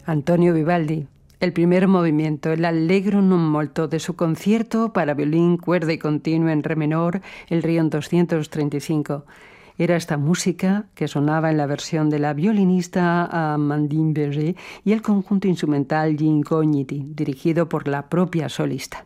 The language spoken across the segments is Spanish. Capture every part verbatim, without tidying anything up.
Antonio Vivaldi, el primer movimiento, el Allegro non molto de su concierto para violín, cuerda y continuo en re menor, el Rion doscientos treinta y cinco. Era esta música que sonaba en la versión de la violinista Amandine Berger y el conjunto instrumental Gli Incogniti, dirigido por la propia solista.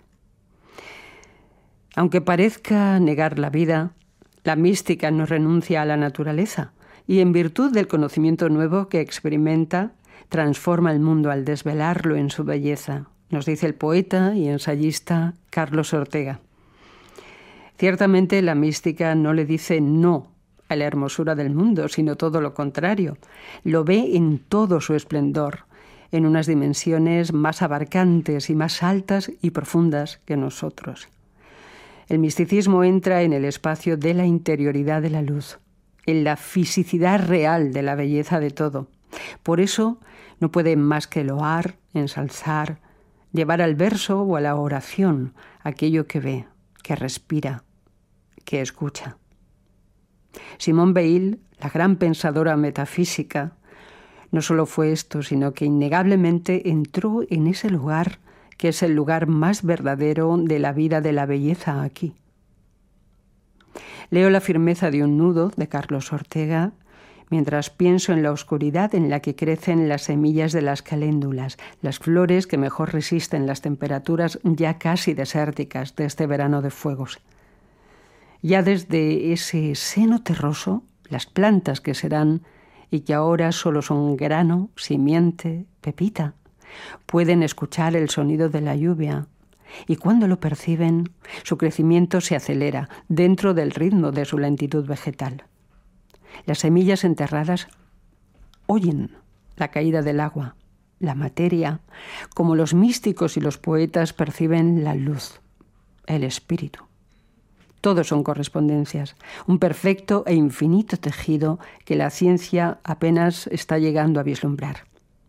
Aunque parezca negar la vida, la mística no renuncia a la naturaleza y en virtud del conocimiento nuevo que experimenta, transforma el mundo al desvelarlo en su belleza, nos dice el poeta y ensayista Carlos Ortega. Ciertamente la mística no le dice no a la hermosura del mundo, sino todo lo contrario. Lo ve en todo su esplendor, en unas dimensiones más abarcantes y más altas y profundas que nosotros. El misticismo entra en el espacio de la interioridad de la luz, en la fisicidad real de la belleza de todo. Por eso no puede más que loar, ensalzar, llevar al verso o a la oración aquello que ve, que respira, que escucha. Simone Weil, la gran pensadora metafísica, no solo fue esto, sino que innegablemente entró en ese lugar que es el lugar más verdadero de la vida de la belleza aquí. Leo La firmeza de un nudo, de Carlos Ortega, mientras pienso en la oscuridad en la que crecen las semillas de las caléndulas, las flores que mejor resisten las temperaturas ya casi desérticas de este verano de fuegos. Ya desde ese seno terroso, las plantas que serán y que ahora solo son grano, simiente, pepita, pueden escuchar el sonido de la lluvia y cuando lo perciben, su crecimiento se acelera dentro del ritmo de su lentitud vegetal. Las semillas enterradas oyen la caída del agua, la materia, como los místicos y los poetas perciben la luz, el espíritu. Todos son correspondencias, un perfecto e infinito tejido que la ciencia apenas está llegando a vislumbrar.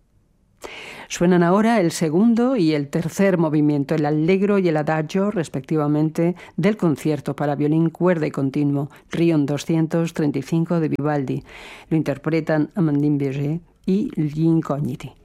Suenan ahora el segundo y el tercer movimiento, el Allegro y el Adagio, respectivamente, del concierto para violín, cuerda y continuo, Rion doscientos treinta y cinco de Vivaldi. Lo interpretan Amandine Berger y Gli Incogniti.